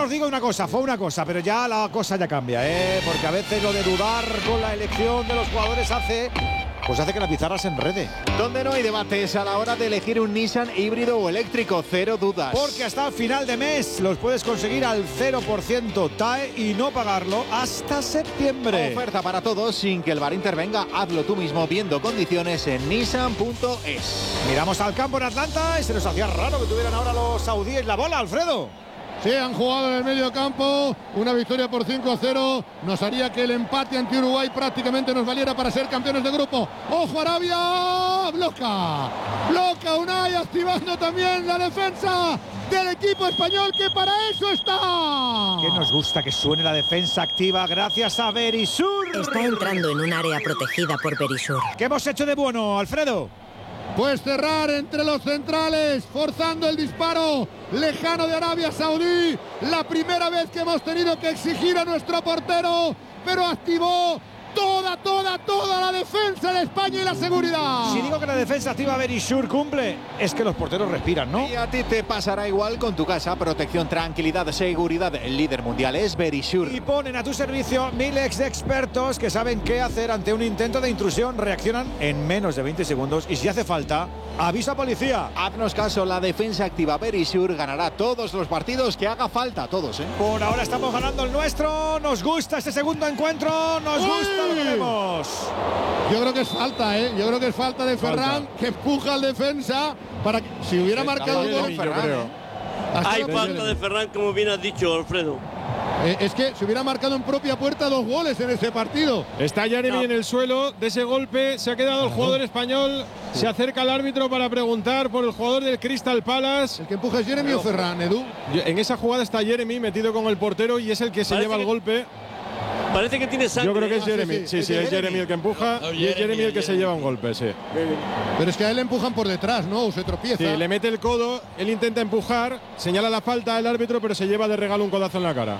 os digo una cosa, fue una cosa, pero ya la cosa ya cambia, porque a veces lo de dudar con la elección de los jugadores hace que la pizarra se enrede. Donde no hay debates a la hora de elegir un Nissan híbrido o eléctrico, cero dudas. Porque hasta el final de mes los puedes conseguir al 0% TAE y no pagarlo hasta septiembre. Oferta para todos sin que el bar intervenga. Hazlo tú mismo viendo condiciones en nissan.es. Miramos al campo en Atlanta y se nos hacía raro que tuvieran ahora los saudíes la bola, Alfredo. Sí, han jugado en el medio campo, una victoria por 5-0, nos haría que el empate ante Uruguay prácticamente nos valiera para ser campeones de grupo. ¡Ojo Arabia! ¡Bloca Unai, activando también la defensa del equipo español, que para eso está! Que nos gusta que suene la defensa activa gracias a Verisur. Está entrando en un área protegida por Verisur. ¿Qué hemos hecho de bueno, Alfredo? Pues cerrar entre los centrales, forzando el disparo lejano de Arabia Saudí. La primera vez que hemos tenido que exigir a nuestro portero, pero activó toda la defensa de España y la seguridad. Si digo que la defensa activa Verisur cumple, es que los porteros respiran, ¿no? Y a ti te pasará igual con tu casa. Protección, tranquilidad, seguridad. El líder mundial es Verisur. Y ponen a tu servicio 1000 expertos que saben qué hacer ante un intento de intrusión. Reaccionan en menos de 20 segundos y si hace falta, avisa a policía. Haznos caso, la defensa activa Verisur ganará todos los partidos que haga falta, todos, ¿eh? Por ahora estamos ganando el nuestro. Nos gusta este segundo encuentro. Nos gusta lo que vemos. Yo creo que es falta, Yo creo que es falta de Ferran, que empuja al defensa para que, si hubiera marcado el gol, Ferran, hay falta de Ferran, como bien has dicho, Alfredo. Es que se hubiera marcado en propia puerta 2 goles en ese partido. Está Jeremy en el suelo de ese golpe. Se ha quedado el jugador español. Se acerca al árbitro para preguntar por el jugador del Crystal Palace. ¿El que empuja es Jeremy o Ferran, Edu? En esa jugada está Jeremy metido con el portero y es el que se lleva el golpe. Parece que tiene sangre. Yo creo que es Jeremy. Sí, es Jeremy el que empuja y es Jeremy el que se lleva un golpe, sí. Pero es que a él le empujan por detrás, ¿no? O se tropieza. Sí, le mete el codo, él intenta empujar, señala la falta al árbitro, pero se lleva de regalo un codazo en la cara.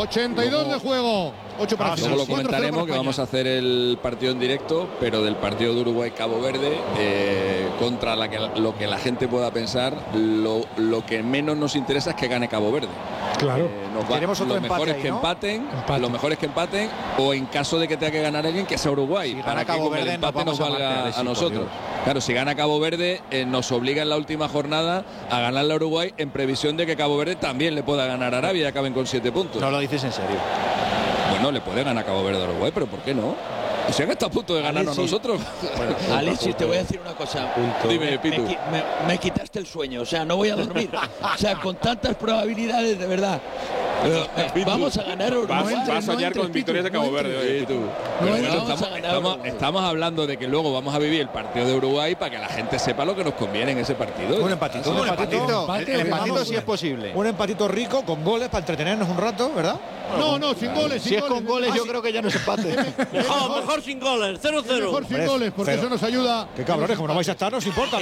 82 de juego. 8 para Luego lo comentaremos, que vamos a hacer el partido en directo, pero del partido de Uruguay-Cabo Verde, contra lo que la gente pueda pensar, lo que menos nos interesa es que gane Cabo Verde. Claro. Lo mejor es que empaten, lo mejor es que empaten, o en caso de que tenga que ganar alguien, que sea Uruguay, si para que Cabo con Verde el empate nos valga a nosotros. Claro, si gana Cabo Verde, nos obliga en la última jornada a ganarle a Uruguay, en previsión de que Cabo Verde también le pueda ganar a Arabia y acaben con 7 puntos. No lo dices en serio. Bueno, le puede ganar Cabo Verde a Uruguay, pero ¿por qué no? O sea que está a punto de ganarnos a nosotros. Bueno, Alexis, te voy a decir una cosa. Dime, Pitu. Me quitaste el sueño, o sea, no voy a dormir. O sea, con tantas probabilidades, de verdad. Vamos a ganar Uruguay. Vas a soñar con victorias de Cabo Verde hoy. Estamos hablando de que luego vamos a vivir el partido de Uruguay para que la gente sepa lo que nos conviene en ese partido. Un empatito. El empatito sí es posible. Un empatito rico con goles para entretenernos un rato, ¿verdad? No, sin goles. Si es con goles, yo creo que ya no se empate. Mejor sin goles, 0-0. Mejor sin goles, porque eso nos ayuda. Qué cabrones, como no vais a estar, no os importa.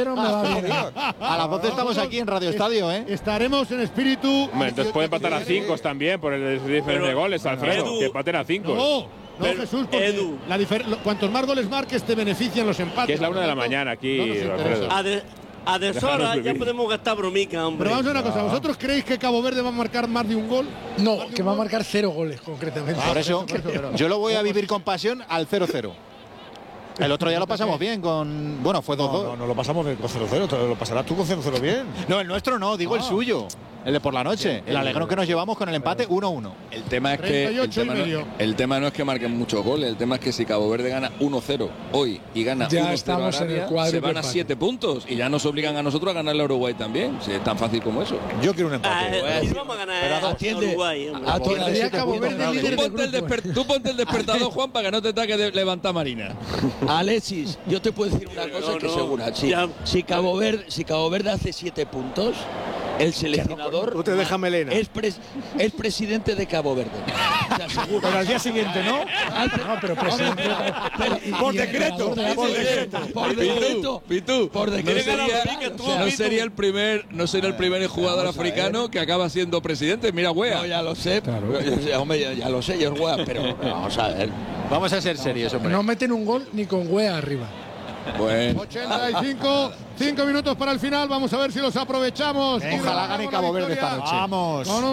A las 12 estamos aquí en Radio Estadio, Estaremos en espíritu. Entonces pueden empatar a 5 también por el diferencia de goles, Alfredo. Que empaten a 5. No, Jesús, porque cuantos más goles marques te benefician los empates. Que es la 1 de la mañana aquí, Alfredo. A deshora ya podemos gastar bromica, hombre. Pero vamos a ver una cosa, ¿vosotros creéis que Cabo Verde va a marcar más de un gol? No, que va a marcar 0 goles concretamente. Por eso, yo lo voy a vivir con pasión al 0-0. El otro día lo pasamos bien con... Bueno, fue 2-2. No lo pasamos bien con 0-0, lo pasarás tú con 0-0 bien. No, el nuestro no, digo el suyo. El de por la noche. El alegrón que nos llevamos con el empate 1-1. El tema es que el tema no es que marquen muchos goles, el tema es que si Cabo Verde gana 1-0 hoy y gana 1-0 a Arabia, se van a 7 puntos y ya nos obligan a nosotros a ganarle a Uruguay también. Si es tan fácil como eso. Yo quiero un empate. Vamos a ganar a Uruguay. Tú ponte el despertador, Juan, para que no te taque de levantar Marina. Alexis, yo te puedo decir una cosa que es segura. Si Cabo Verde hace 7 puntos, el seleccionador no te deja melena. Es presidente de Cabo Verde. O sea, seguro. Pero al día siguiente, ¿no? No, pero presidente. Por decreto. Por decreto. No sería el primer jugador africano que acaba siendo presidente. Mira, Wea. No, ya lo sé. Claro. Hombre, ya lo sé, yo es Wea, pero vamos a ver. Vamos a ser serios, hombre. No meten un gol ni con Wea arriba. Bueno. 85, 5 minutos para el final. Vamos a ver si los aprovechamos. Ojalá gane Cabo Verde esta noche. Vamos.